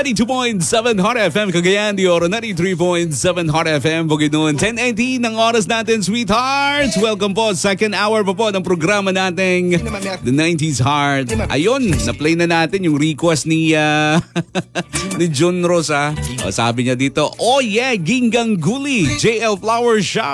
92.7 Hot FM Cagayan de Oro, 93.7 Hot FM Bukidnon. 10:18 ng oras natin, sweethearts. Welcome po, second hour pa po ng programa nating The 90s Heart. Ayun, na-play na natin yung request ni ni John Rosa. Sabi niya dito, oh yeah, Ginggang Guli, JL Flower Shop.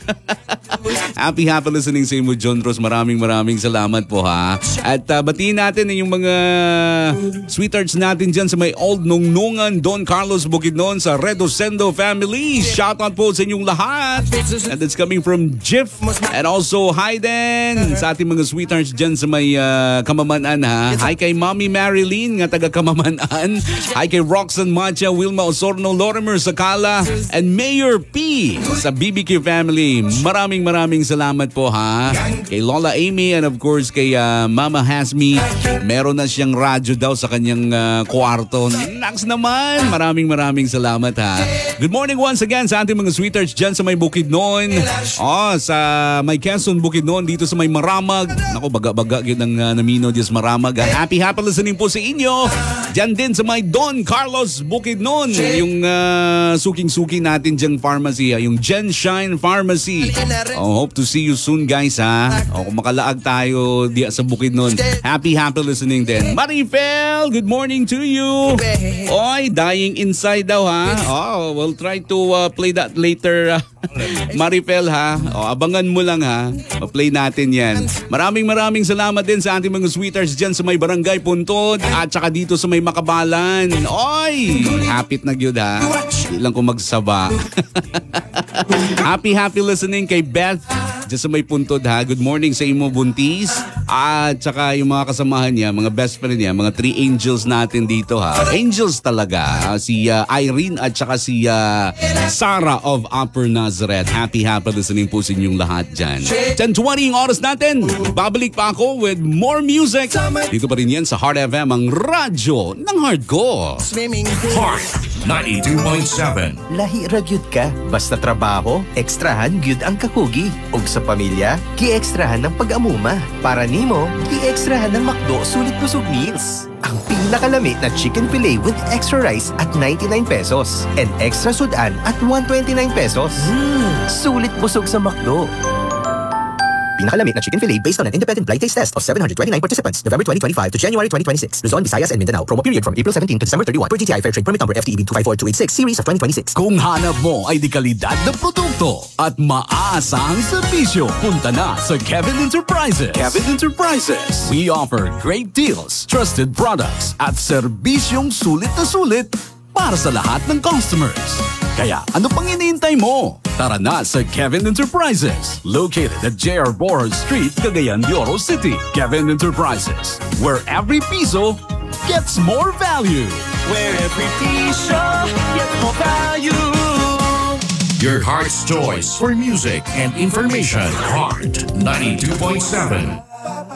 Happy listening sa inyo, John Ross. Maraming salamat po ha. At batiin natin yung mga sweethearts natin dyan sa may Old Nungnungan, Don Carlos Bukidnon, sa Redosendo family. Shoutout po sa inyong lahat. And it's coming from Jiff. And also Hayden sa ating mga sweethearts dyan sa may Kamamanaan ha. Hi kay Mommy Marilyn nga taga Kamamanaan. Hi kay Roxanne Macha, Wilma Osorno, Lorimer Sakala, and Mayor P sa BBQ family. Maraming salamat po ha. Kay Lola Amy and of course kay Mama Hasmi. Meron na siyang radyo daw sa kanyang kwarto. Naks naman. Maraming salamat ha. Good morning once again sa ating mga sweethearts dyan sa may Bukidnon. Sa may Quezon Bukidnon, dito sa may Maramag. Naku, baga yun ang namino dyan sa Maramag. Happy listening po sa inyo. Dyan din sa may Don Carlos Bukidnon. Yung suking-suki natin dyan pharmacy. Yung Genshine Pharmacy. Hope to see you soon guys ha. Kung makalaag tayo diya sa Bukidnon. Happy listening din. Marifel, good morning to you. Oy, dying inside daw ha. We'll try to play that later. Marifel ha. Abangan mo lang ha. Play natin yan. Maraming salamat din sa ating mga sweethearts dyan sa may Barangay Puntod at saka dito sa may Makabalan. Oy, hapit na gyud ha. Di lang ko magsaba. Happy listening kay Beth dyan sa may Puntod ha. Good morning sa imo buntis. At saka yung mga kasamahan niya, mga best friend niya, mga 3 angels natin dito ha. Angels talaga. Si Irene at saka si Sarah of Upper Nazareth. Happy listening po sa inyong lahat dyan. 10:20 ang oras natin. Babalik pa ako with more music. Dito pa rin yan sa Heart FM, ang radyo ng heart ko. Heart 92.7. Lahi ra gyud ka, basta trabaho, ekstrahan gyud ang kakugi. Ug sa pamilya, gi-ekstrahan ng pag-amuma. Para nimo, gi-ekstrahan ng McDo Sulit Busog Meals. Ang pinakalamit na chicken fillet with extra rice at 99 pesos and extra sudan at 129 pesos. Sulit busog sa McDo. Pinakalamit na chicken fillet based on an independent blind taste test of 729 participants, November 2025 to January 2026. Luzon, Visayas, and Mindanao. Promo period from April 17 to December 31 per GTI Fair Trade Permit Number FTEB 254286 Series of 2026. Kung hanap mo ay di kalidad na produkto at maaasahang serbisyo, punta na sa Kevin Enterprises. Kevin Enterprises. We offer great deals, trusted products, at serbisyong sulit na sulit para sa lahat ng customers. Kaya ano pang iniintay mo? Tara na sa Kevin Enterprises, located at J.R. Boros Street, Cagayan de Oro City. Kevin Enterprises, where every piso gets more value. Where every piso gets more value. Your heart's choice for music and information. Heart 92.7.